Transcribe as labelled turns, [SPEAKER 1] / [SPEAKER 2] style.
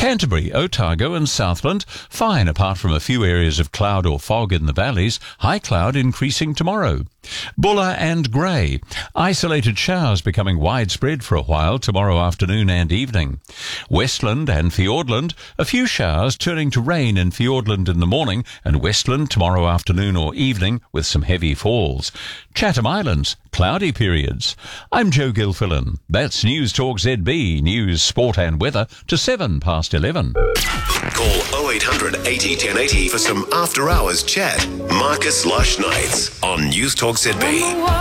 [SPEAKER 1] Canterbury, Otago and Southland, fine apart from a few areas of cloud or fog in the valleys, high cloud increasing tomorrow. Buller and Grey, isolated showers becoming widespread for a while tomorrow afternoon and evening. Westland and Fiordland, a few showers turning to rain in Fiordland in the morning and Westland tomorrow afternoon or evening with some heavy falls. Chatham Islands, cloudy periods. I'm Joe Gilfillan. That's News Talk ZB, news, sport and weather to 11:11.
[SPEAKER 2] Call 0800 80 1080 for some after-hours chat. Marcus Lush Nights on News Talk ZB.